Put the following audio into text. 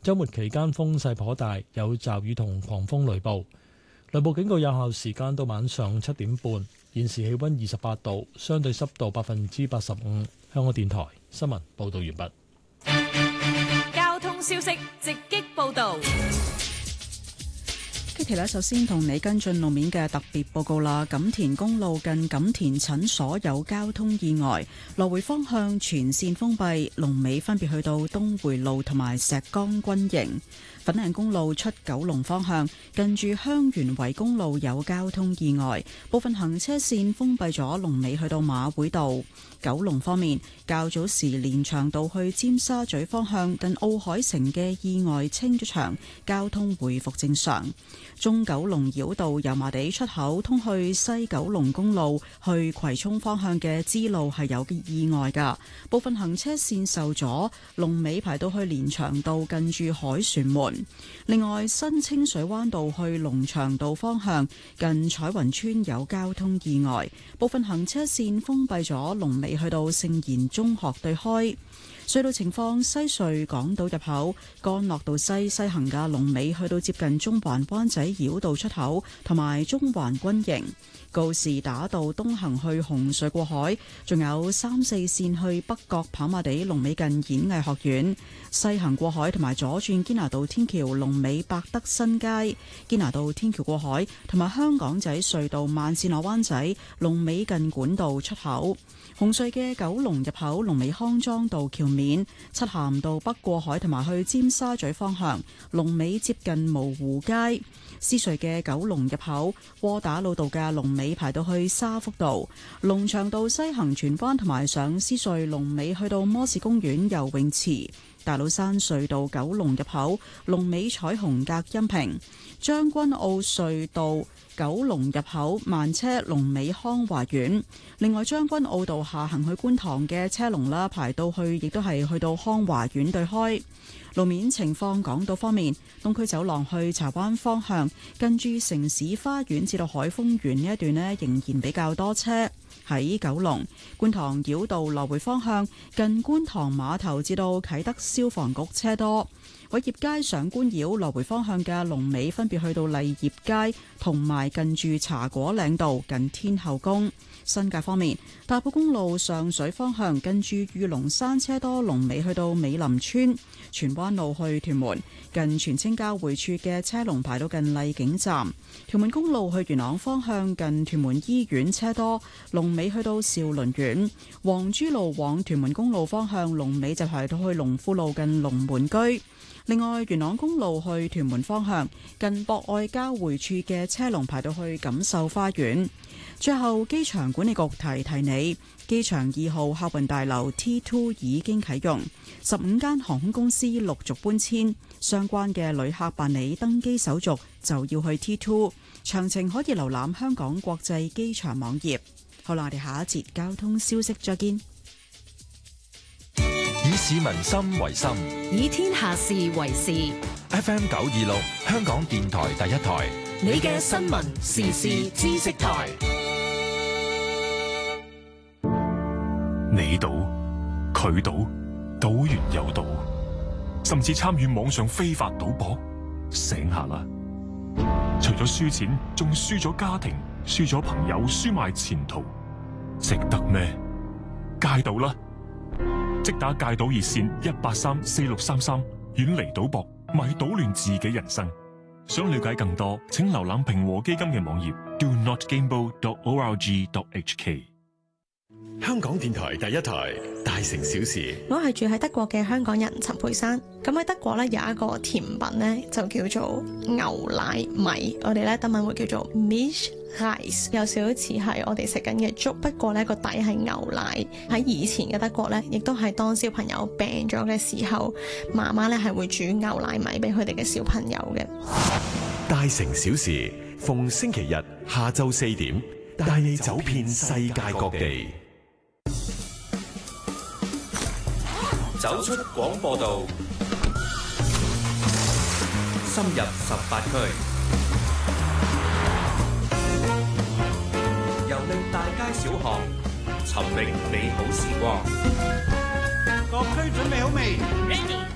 週末期間風勢頗大，有驟雨同狂風雷暴。雷暴警告有效時間到晚上7點半。現時氣溫28度，相對濕度85%。香港電台新聞報道完畢。 交通消息直擊報道。 Kitty 咧，首先同你跟進路面嘅特別報告啦。錦田公路近錦田診所有交通意外，來回方向全線封閉，龍尾分別去到東迴路同埋石崗軍營。粉嶺公路出九龍方向，近住香園圍公路有交通意外，部分行車線封閉咗，龍尾去到馬會道。九龍方面，較早時連翔道去尖沙咀方向近奧海城嘅意外清咗場，交通回復正常。中九龍繞道油麻地出口通去西九龍公路去葵涌方向嘅支路係有意外㗎，部分行車線受阻，龍尾排到去連翔道近住凱旋門。另外，新清水灣道去龍翔道方向近彩雲村有交通意外，部分行車線封閉咗，龍尾去到聖言中學對開。隧道情況，西隧港島入口干諾道西行嘅龍尾去到接近中環灣仔繞道出口同埋中環軍營。告士打道東行去紅隧過海，仲有3、4線去北角跑馬地龍尾近演藝學院。西行過海同埋左轉堅拿道天橋龍尾百德新街。堅拿道天橋過海同埋香港仔隧道慢線落灣仔龍尾近管道出口。紅隧嘅九龍入口龍尾康莊道橋面。漆咸道北過海同埋去尖沙咀方向龍尾接近蕪湖街。獅隧嘅九龍入口窩打老道嘅龍尾排到去沙福道。龍翔道西行荃灣同埋上獅隧龍尾去到摩士公園游泳池。大老山隧道九龍入口龍尾彩虹隔音屏。將軍澳隧道九龍入口慢車龍尾康華苑。另外將軍澳道下行去觀塘嘅車龍啦，排到去亦都係去到康華苑對開。路面情況，港島方面，東區走廊去柴灣方向近住城市花園至到海峰園呢一段呢，仍然比較多車。喺九龍觀塘繞道來回方向近觀塘碼頭至到啟德消防局車多。偉業街上官繞來回方向嘅龍尾分別去到麗業街同埋近住茶果嶺道近天后宮。新界方面，大埔公路上水方向近住御龍山車多，龍尾去到美林村。荃灣路去屯門近荃青交匯處嘅車龍排到近麗景站。屯門公路去元朗方向近屯門醫院車多，龍尾去到兆麟苑。黃珠路往屯門公路方向龍尾就排到去龍富路近龍門居。另外，元朗公路去屯門方向近博愛交匯處嘅車龍排到去錦繡花園。最後，機場管理局提你，機場2號客運大樓 T2 已經啟用，15間航空公司陸續搬遷，相關嘅旅客辦理登機手續就要去 T2， 詳情可以瀏覽香港國際機場網頁。好啦，我哋下一節交通消息再見。 以市民心為心， 以天下事為事。 FM 926，香港電台第一台， 你嘅新聞時事知識台。 你賭，佢賭，賭完又賭，甚至參與網上非法賭博，醒下啦！除咗輸錢，仲輸咗家庭，輸咗朋友，輸埋前途，值得咩？戒賭啦！即打戒賭熱線1834633，遠離賭博，咪搗亂自己人生。想了解更多，請瀏覽平和基金嘅網頁 donotgamble.org.hk。 香港電台第一台大城小事。 我係住喺德國嘅香港人陳佩珊。咁喺德國咧有一個甜品咧就叫做牛奶米，我哋咧德文會叫做 Milchreis， 有少少似係我哋食緊嘅粥，不過咧個底係牛奶。喺以前嘅德國咧，亦都係當小朋友病咗嘅時候，媽媽咧係會煮牛奶米俾佢哋嘅小朋友嘅。 大城小事，逢星期日下晝4點，帶你走遍世界各地。 走出廣播道，深入18區，遊歷大街小巷，尋覓美好時光。 各區準備好未？ Ready。